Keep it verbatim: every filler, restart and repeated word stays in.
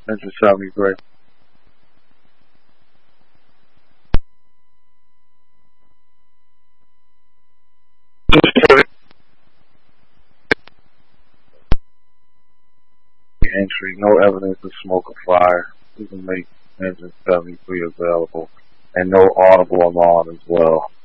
Engine seventy-three. Entry, no evidence of smoke or fire. We can make engine seventy-three available, and no audible alarm as well.